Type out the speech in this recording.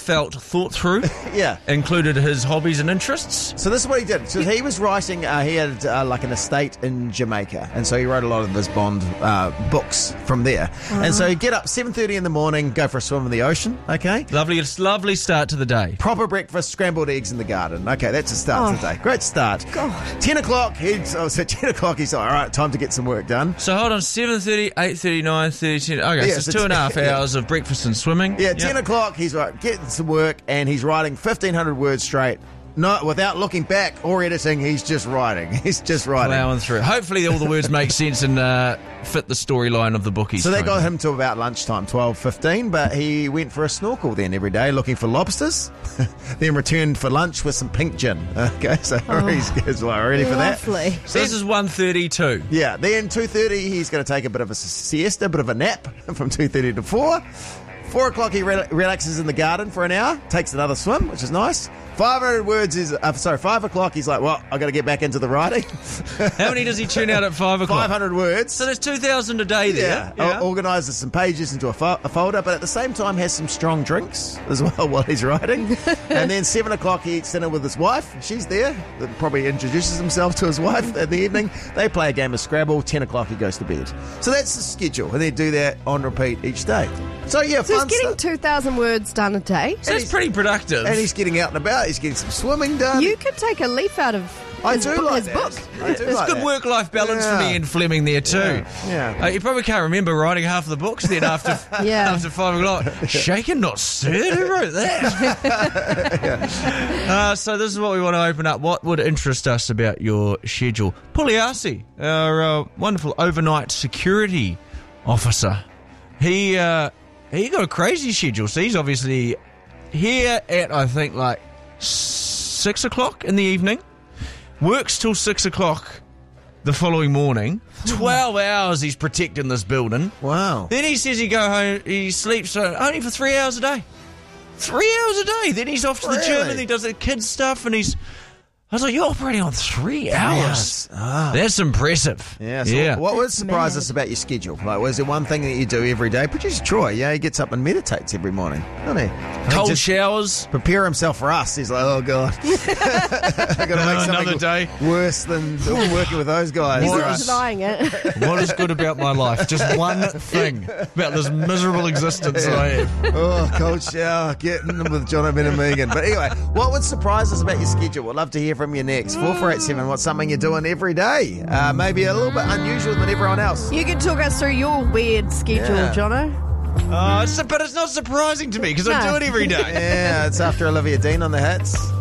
heartfelt, thought through. Yeah. Included his hobbies and interests. So this is what he did. So he was writing, he had like an estate in Jamaica, and so he wrote a lot of his Bond books from there. And so he'd get up 7:30 in the morning, go for a swim in the ocean, okay? Lovely start to the day. Proper breakfast, scrambled eggs in the garden. Okay, that's a start to the day. Great start. God. 10 o'clock, he's like, all right, time to get some work done. So hold on, 7:30, 8:30, 9:30, 10. Okay, Yeah, so so 2.5 hours of breakfast and swimming. Yeah, 10 o'clock, he's like, getting some work, and he's writing 1,500 words straight. No, without looking back or editing, he's just writing. He's just writing. Plowing through. Hopefully all the words make sense and fit the storyline of the book he's So they trying got to- him to about lunchtime, 12:15, but he went for a snorkel then every day looking for lobsters, then returned for lunch with some pink gin. Okay, so he's like, ready for that? Lovely. So this is 1:32. Yeah, then 2:30, he's going to take a bit of a siesta, a bit of a nap from 2:30 to 4. 4 o'clock, he relaxes in the garden for an hour, takes another swim, which is nice. 500 words is, 5 o'clock, he's like, well, I've got to get back into the writing. How many does he churn out at 5 o'clock? 500 words. So there's 2,000 a day there. Organises some pages into a folder, but at the same time has some strong drinks as well while he's writing. And then 7 o'clock, he eats dinner with his wife. She's there. Probably introduces himself to his wife in the evening. They play a game of Scrabble. 10 o'clock, he goes to bed. So that's the schedule. And they do that on repeat each day. So, yeah, So he's fun getting stuff. 2,000 words done a day. So it's pretty productive. And he's getting out and about. He's getting some swimming done. You could take a leaf out of I his, do book, like his that. book. I do It's like good that. work-life balance for Yeah. me and Fleming there too. Yeah. You probably can't remember writing half the books then after Yeah. after 5 o'clock. Shaken, not stirred. Who wrote that? So this is what we want to open up. What would interest us about your schedule? Pugliasi, our wonderful overnight security officer. He got a crazy schedule. So he's obviously here at, I think, like 6 o'clock in the evening. Works till 6 o'clock the following morning. 12 hours he's protecting this building. Wow. Then he says he go home, he sleeps only for 3 hours a day. 3 hours a day. Then he's off to the gym Really? and he does the kids stuff and I was like, you're operating on 3 hours. That's impressive. Yeah, so what would surprise us about your schedule? Like, was there one thing that you do every day? Producer Troy, he gets up and meditates every morning, doesn't he? Cold Just showers. prepare himself for us. He's like, oh, God. I've got to make something Another day. worse than working with those guys. He's What not else? denying it. What is good about my life? Just one thing about this miserable existence that I have. Oh, cold shower, getting them with John O'Ben and Megan. But anyway, what would surprise us about your schedule? We'd love to hear from you next. 4487, what's something you're doing every day? Maybe a little bit unusual than everyone else. You can talk us through your weird schedule, Yeah. Jono. But it's not surprising to me because I No. do it every day. Yeah, it's after Olivia Dean on the hits.